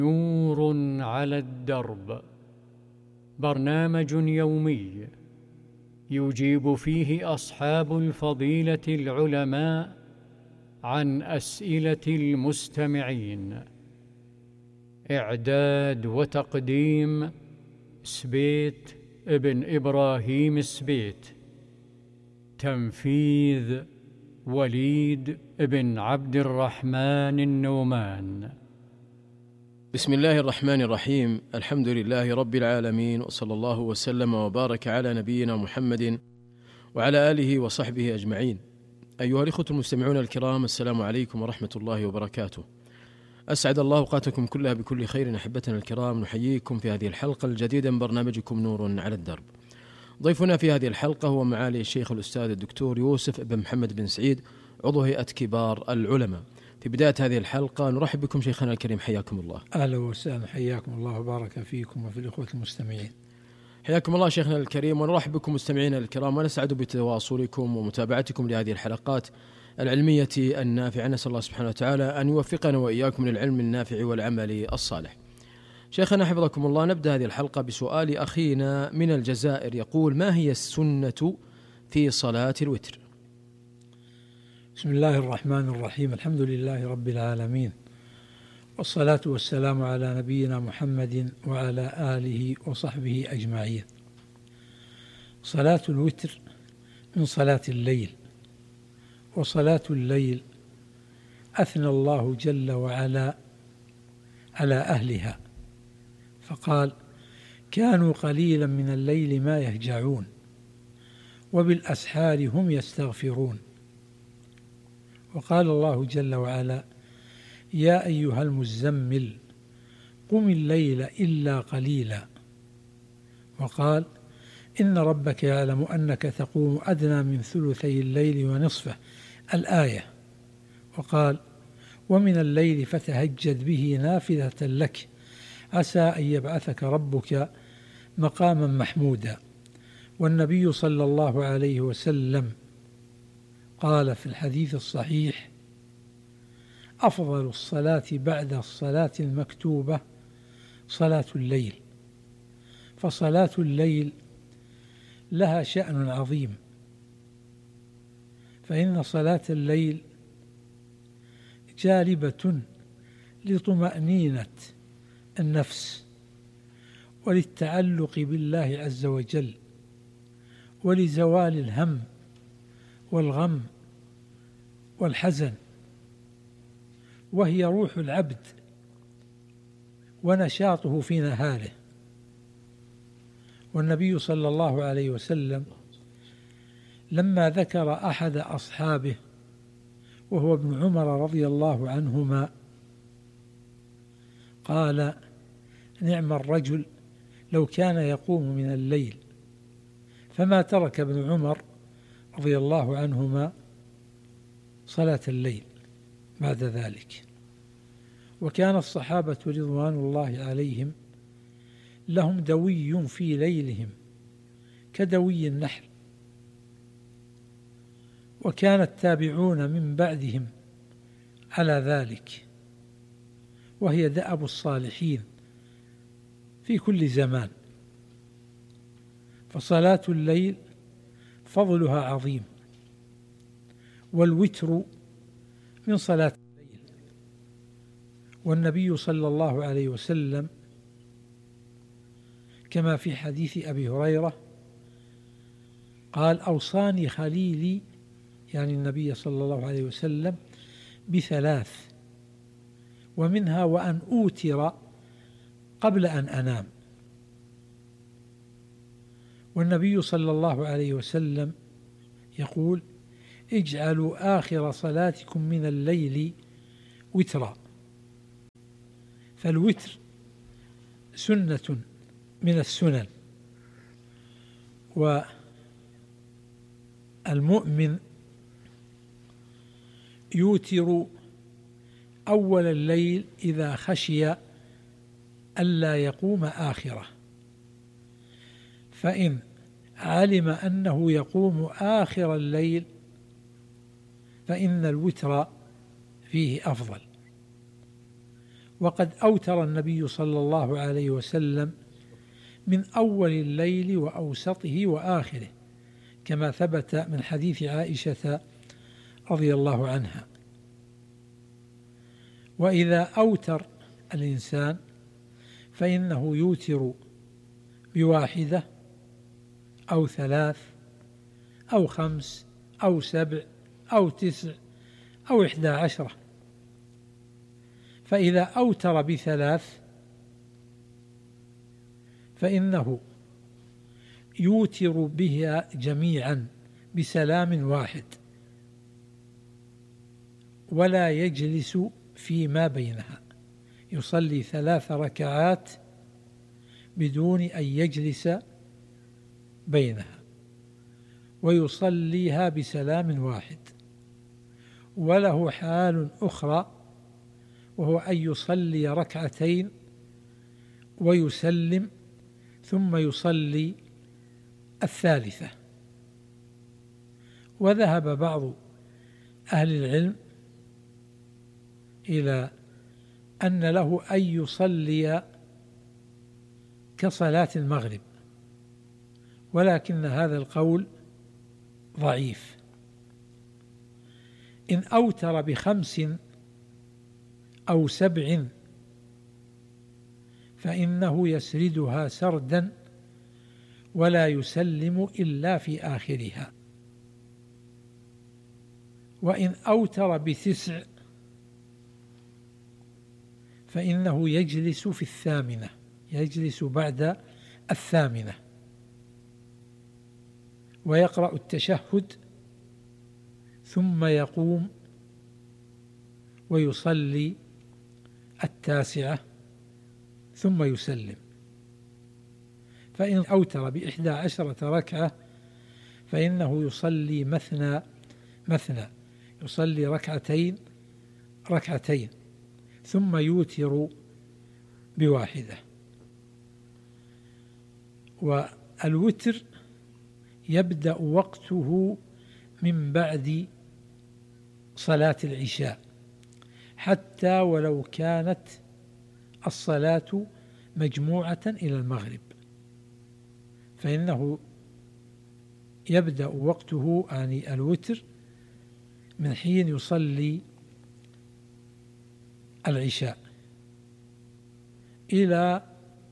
نور على الدرب، برنامج يومي يجيب فيه أصحاب الفضيلة العلماء عن أسئلة المستمعين. إعداد وتقديم سبيت ابن إبراهيم سبيت. تنفيذ وليد بن عبد الرحمن النومان. بسم الله الرحمن الرحيم. الحمد لله رب العالمين، وصلى الله وسلم وبارك على نبينا محمد وعلى آله وصحبه أجمعين. أيها الإخوة المستمعون الكرام، السلام عليكم ورحمة الله وبركاته. أسعد الله أوقاتكم كلها بكل خير. أحبتنا الكرام، نحييكم في هذه الحلقة الجديدة من برنامجكم نور على الدرب. ضيفنا في هذه الحلقة هو معالي الشيخ الأستاذ الدكتور يوسف بن محمد بن سعيد، عضو هيئة كبار العلماء. في بداية هذه الحلقة نرحب بكم شيخنا الكريم، حياكم الله. أهلا وسهلا، حياكم الله وبارك فيكم وفي الإخوة المستمعين. حياكم الله شيخنا الكريم، ونرحب بكم مستمعينا الكرام، ونسعد بتواصلكم ومتابعتكم لهذه الحلقات العلمية النافعة. نسأل الله سبحانه وتعالى أن يوفقنا وإياكم للعلم النافع والعمل الصالح. شيخنا حفظكم الله، نبدأ هذه الحلقة بسؤال أخينا من الجزائر، يقول: ما هي السنة في صلاة الوتر؟ بسم الله الرحمن الرحيم. الحمد لله رب العالمين، والصلاة والسلام على نبينا محمد وعلى آله وصحبه أجمعين. صلاة الوتر من صلاة الليل، وصلاة الليل أثنى الله جل وعلا على أهلها فقال: كانوا قليلا من الليل ما يهجعون وبالأسحار هم يستغفرون. وقال الله جل وعلا: يا أيها المزمل قم الليل إلا قليلا. وقال: إن ربك يعلم أنك تقوم أدنى من ثلثي الليل ونصفه، الآية. وقال: ومن الليل فتهجد به نافلة لك عسى أن يبعثك ربك مقاما محمودا. والنبي صلى الله عليه وسلم قال في الحديث الصحيح: أفضل الصلاة بعد الصلاة المكتوبة صلاة الليل. فصلاة الليل لها شأن عظيم، فإن صلاة الليل جالبة لطمأنينة النفس وللتعلق بالله عز وجل ولزوال الهم والغم والحزن، وهي روح العبد ونشاطه في نهاره. والنبي صلى الله عليه وسلم لما ذكر أحد أصحابه وهو ابن عمر رضي الله عنهما قال: نعم الرجل لو كان يقوم من الليل. فما ترك ابن عمر رضي الله عنهما صلاة الليل بعد ذلك. وكان الصحابة رضوان الله عليهم لهم دوي في ليلهم كدوي النحل، وكان التابعون من بعدهم على ذلك، وهي دأب الصالحين في كل زمان. فصلاة الليل فضلها عظيم، والوتر من صلاة الليل. والنبي صلى الله عليه وسلم كما في حديث أبي هريرة قال: أوصاني خليلي، يعني النبي صلى الله عليه وسلم، بثلاث، ومنها وأن أوتر قبل أن أنام. والنبي صلى الله عليه وسلم يقول: اجعلوا آخر صلاتكم من الليل وترا. فالوتر سنة من السنن، والمؤمن يوتر أول الليل إذا خشي ألا يقوم آخره، فإن علم أنه يقوم آخر الليل فإن الوتر فيه أفضل. وقد أوتر النبي صلى الله عليه وسلم من أول الليل وأوسطه وآخره، كما ثبت من حديث عائشة رضي الله عنها. وإذا أوتر الإنسان فإنه يوتر بواحدة أو 3 أو 5 أو 7 أو 9 أو 11. فإذا أوتر ب3 فإنه يوتر بها جميعا بسلام واحد، ولا يجلس فيما بينها، يصلي 3 ركعات بدون أن يجلس بينها، ويصليها بسلام واحد. وله حال أخرى، وهو أن يصلي 2 ركعتين ويسلم ثم يصلي 3. وذهب بعض أهل العلم إلى أن له أن يصلي كصلاة المغرب، ولكن هذا القول ضعيف. إن أوتر ب5 أو 7 فإنه يسردها سردا ولا يسلم إلا في آخرها. وإن أوتر ب9 فإنه يجلس في 8، يجلس بعد 8 ويقرأ التشهد ثم يقوم ويصلي 9 ثم يسلم. فإن أوتر ب11 ركعة فإنه يصلي مثنى، يصلي 2 ركعتين ثم يوتر ب1. والوتر يبدأ وقته من بعد صلاة العشاء، حتى ولو كانت الصلاة مجموعة إلى المغرب، فإنه يبدأ وقته يعني الوتر من حين يصلي العشاء إلى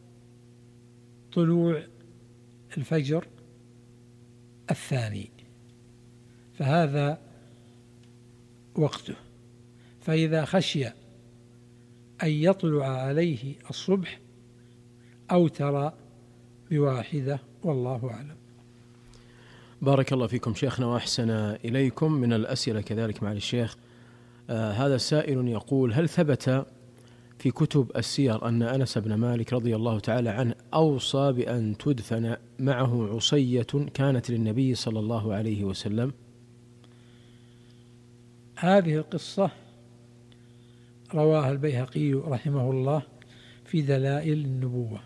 طلوع الفجر الثاني، فهذا وقته. فإذا خشي أن يطلع عليه الصبح أوتر ب1، والله أعلم. بارك الله فيكم شيخنا وأحسن إليكم. من الأسئلة كذلك مع الشيخ هذا سائل يقول: هل ثبت في كتب السير أن أنس بن مالك رضي الله تعالى عنه أوصى بأن تدفن معه عصية كانت للنبي صلى الله عليه وسلم؟ هذه القصة رواها البيهقي رحمه الله في دلائل النبوة،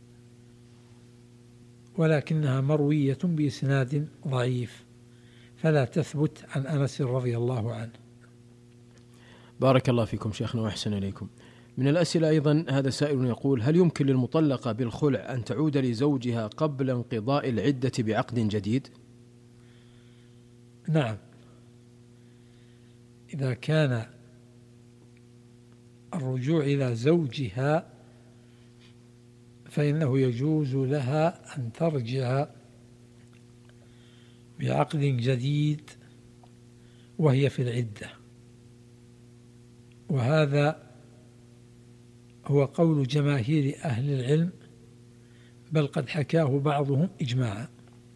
ولكنها مروية بإسناد ضعيف، فلا تثبت عن أنس رضي الله عنه. بارك الله فيكم شيخنا وأحسن إليكم. من الأسئلة أيضا هذا سائل يقول: هل يمكن للمطلقة بالخلع أن تعود لزوجها قبل انقضاء العدة بعقد جديد؟ نعم، إذا كان الرجوع إلى زوجها فإنه يجوز لها أن ترجع بعقد جديد وهي في العدة، وهذا هو قول جماهير أهل العلم، بل قد حكاه بعضهم إجماعا.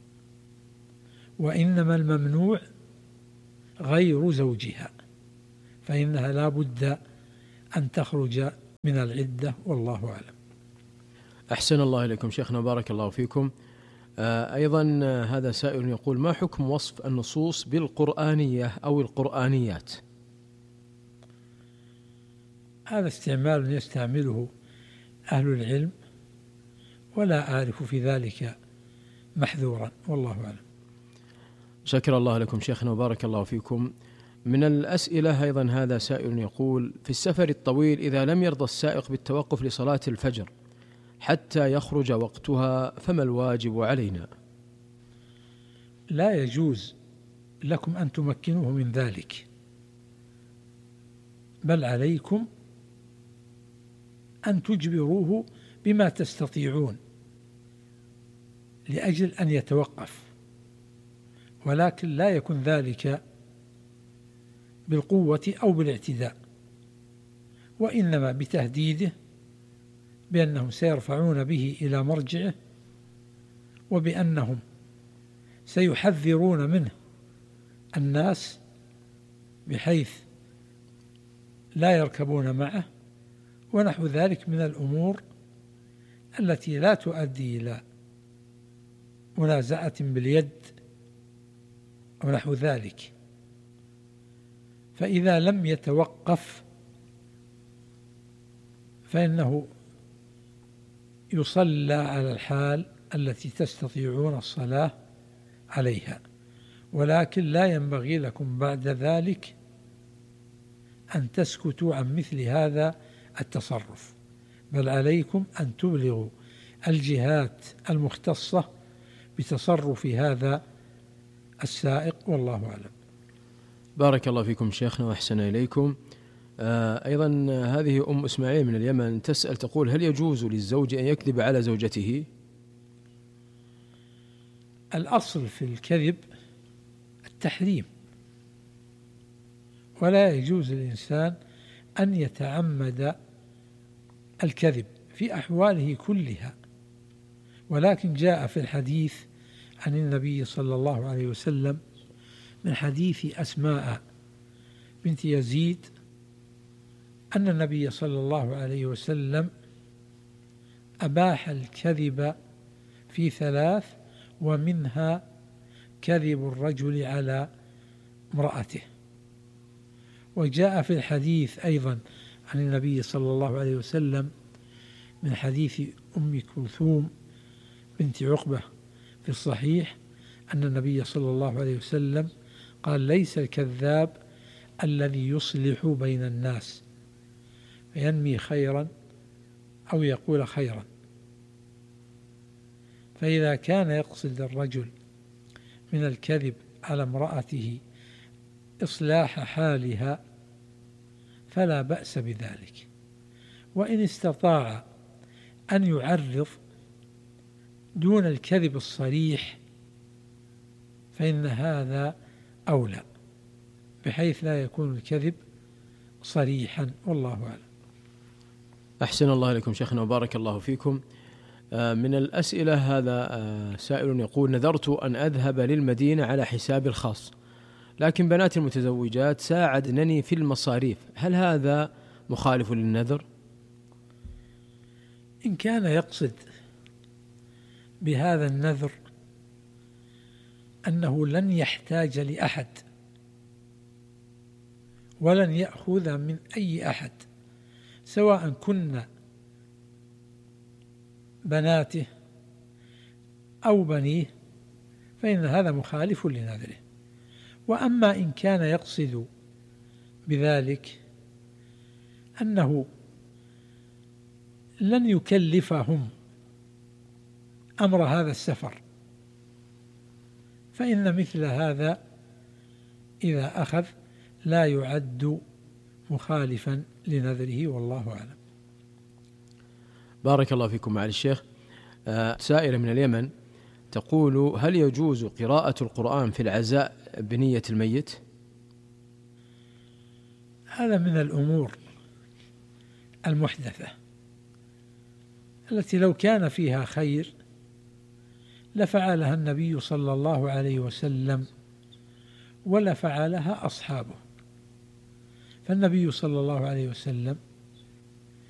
وإنما الممنوع غير زوجها، فإنها لا بد أن تخرج من العدة، والله أعلم. أحسن الله إليكم شيخنا، بارك الله فيكم. أيضا هذا سائل يقول: ما حكم وصف النصوص بالقرآنية أو القرآنيات؟ هذا استعمال يستعمله أهل العلم، ولا أعرف في ذلك محذورا، والله أعلم. شكر الله لكم شيخنا وبارك الله فيكم. من الأسئلة أيضا هذا سائل يقول: في السفر الطويل إذا لم يرضى السائق بالتوقف لصلاة الفجر حتى يخرج وقتها فما الواجب علينا؟ لا يجوز لكم أن تمكنوه من ذلك، بل عليكم أن تجبروه بما تستطيعون لأجل أن يتوقف، ولكن لا يكن ذلك بالقوة أو بالاعتداء، وإنما بتهديده بأنهم سيرفعون به إلى مرجعه، وبأنهم سيحذرون منه الناس بحيث لا يركبون معه، ونحو ذلك من الأمور التي لا تؤدي إلى منازعة باليد أو نحو ذلك. فإذا لم يتوقف فإنه يصلى على الحال التي تستطيعون الصلاة عليها، ولكن لا ينبغي لكم بعد ذلك أن تسكتوا عن مثل هذا التصرف، بل عليكم أن تبلغوا الجهات المختصة بتصرف هذا السائق، والله أعلم. بارك الله فيكم شيخنا وأحسن إليكم. أيضا هذه أم إسماعيل من اليمن تسأل تقول: هل يجوز للزوج أن يكذب على زوجته؟ الأصل في الكذب التحريم، ولا يجوز للإنسان أن يتعمد الكذب في أحواله كلها، ولكن جاء في الحديث عن النبي صلى الله عليه وسلم من حديث أسماء بنت يزيد أن النبي صلى الله عليه وسلم أباح الكذب في 3، ومنها كذب الرجل على امرأته. وجاء في الحديث أيضا عن النبي صلى الله عليه وسلم من حديث أم كلثوم بنت عقبة في الصحيح أن النبي صلى الله عليه وسلم قال: ليس الكذاب الذي يصلح بين الناس فينمي خيرا أو يقول خيرا. فإذا كان يقصد الرجل من الكذب على امرأته إصلاح حالها فلا بأس بذلك، وإن استطاع أن يعرض دون الكذب الصريح فإن هذا أولى، بحيث لا يكون الكذب صريحا، والله أعلم. أحسن الله إليكم شيخنا وبارك الله فيكم. من الأسئلة هذا سائل يقول: نذرت أن أذهب للمدينة على حسابي الخاص، لكن بناتي المتزوجات ساعدنني في المصاريف، هل هذا مخالف للنذر؟ إن كان يقصد بهذا النذر أنه لن يحتاج لأحد ولن يأخذ من أي أحد سواء كنا بناته أو بنيه، فإن هذا مخالف لنذره. وأما إن كان يقصد بذلك أنه لن يكلفهم أمر هذا السفر، فإن مثل هذا إذا أخذ لا يعد مخالفا لنذره، والله أعلم. بارك الله فيكم معالي الشيخ. سائلة من اليمن تقول: هل يجوز قراءة القرآن في العزاء بنية الميت؟ هذا من الأمور المحدثة التي لو كان فيها خير لفعلها النبي صلى الله عليه وسلم ولفعلها أصحابه. فالنبي صلى الله عليه وسلم